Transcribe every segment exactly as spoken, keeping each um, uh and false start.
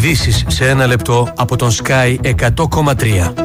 Ειδήσεις σε ένα λεπτό από τον Sky εκατό κόμμα τρία.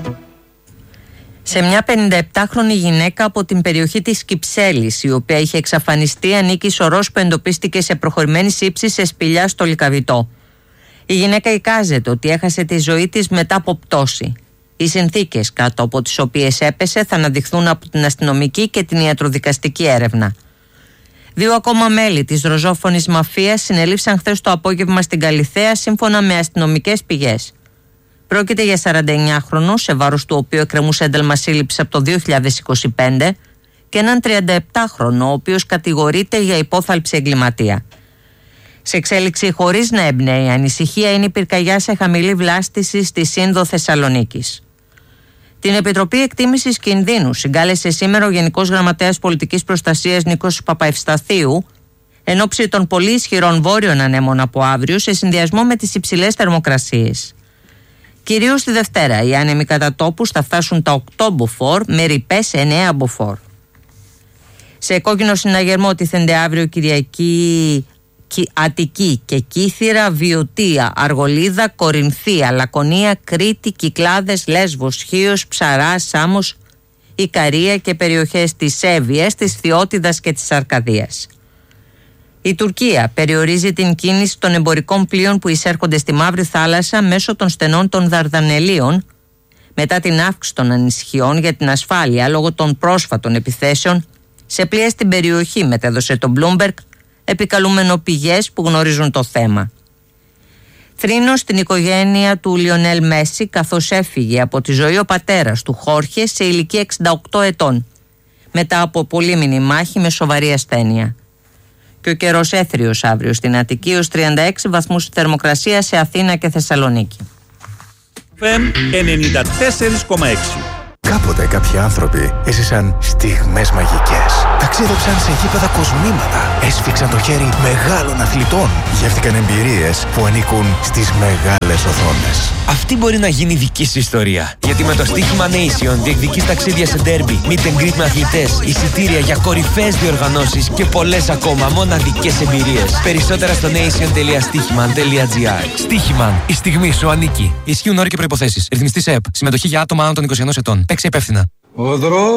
Σε μια πενηνταεπτάχρονη γυναίκα από την περιοχή της Κυψέλης, η οποία είχε εξαφανιστεί, ανήκει σωρός που εντοπίστηκε σε προχωρημένη σύψη σε σπηλιά στο Λυκαβητό. Η γυναίκα εικάζεται ότι έχασε τη ζωή της μετά από πτώση. Οι συνθήκες κάτω από τις οποίες έπεσε θα αναδειχθούν από την αστυνομική και την ιατροδικαστική έρευνα. Δύο ακόμα μέλη της ροζόφωνης μαφίας συνελήφθησαν χθες το απόγευμα στην Καλιθέα, σύμφωνα με αστυνομικές πηγές. Πρόκειται για σαρανταεννιάχρονο, σε βάρος του οποίου εκκρεμούσε ένταλμα σύλληψης από το δύο χιλιάδες είκοσι πέντε, και έναν τριανταεπτάχρονο, ο οποίος κατηγορείται για υπόθαλψη εγκληματία. Σε εξέλιξη χωρίς να εμπνέει ανησυχία είναι η πυρκαγιά σε χαμηλή βλάστηση στη Σύνδο Θεσσαλονίκης. Την Επιτροπή Εκτίμησης Κινδύνου συγκάλεσε σήμερα ο Γενικός Γραμματέας Πολιτικής Προστασίας Νίκος Παπαευσταθίου, εν ώψη των πολύ ισχυρών βόρειων ανέμων από αύριο, σε συνδυασμό με τις υψηλές θερμοκρασίες. Κυρίως τη Δευτέρα οι άνεμοι κατά τόπους θα φτάσουν τα οκτώ μποφόρ με ρηπές εννέα μποφόρ. Σε κόκκινο συναγερμό τίθενται αύριο Κυριακή Αττική και Κύθυρα, Βιωτία, Αργολίδα, Κορινθία, Λακωνία, Κρήτη, Κυκλάδες, Λέσβος, Χίος, Ψαρά, Σάμος, Ικαρία και περιοχές της Εύβοιας, της Θειότιδας και της Αρκαδίας. Η Τουρκία περιορίζει την κίνηση των εμπορικών πλοίων που εισέρχονται στη Μαύρη Θάλασσα μέσω των στενών των Δαρδανελίων, μετά την αύξηση των ανησυχιών για την ασφάλεια λόγω των πρόσφατων επιθέσεων σε πλοία στην περιοχή, μετέδωσε το Bloomberg, επικαλούμενο πηγές που γνωρίζουν το θέμα. Θρήνος στην οικογένεια του Λιονέλ Μέση, καθώς έφυγε από τη ζωή ο πατέρας του Χόρχε σε ηλικία εξήντα οκτώ ετών, μετά από πολύμηνη μάχη με σοβαρή ασθένεια. Και ο καιρός έθριος αύριο στην Αττική, ως τριάντα έξι βαθμούς θερμοκρασία σε Αθήνα και Θεσσαλονίκη. εφ εμ ενενήντα τέσσερα κόμμα έξι. Κάποτε κάποιοι άνθρωποι έζησαν στιγμές μαγικές. Ταξίδεψαν σε γήπεδα κοσμήματα. Έσφιξαν το χέρι μεγάλων αθλητών. Γεύτηκαν εμπειρίες που ανήκουν στις μεγάλες οθόνες. Αυτή μπορεί να γίνει δική σου ιστορία. Γιατί με το στοίχημα Nation διεκδικείς ταξίδια σε ντέρμπι, meet and greet με αθλητές, εισιτήρια για κορυφαίες διοργανώσεις και πολλές ακόμα μοναδικές εμπειρίες. Περισσότερα στο nation τελεία στοίχημαν τελεία gr. Στοίχημαν. Η στιγμή σου ανήκει. Ισχύουν όροι και προϋποθέσεις. Ρυθμιστής ΕΕΠ. Συμμετοχή για άτομα άνω των είκοσι ενός ετών. Παίξε υπεύθυνα.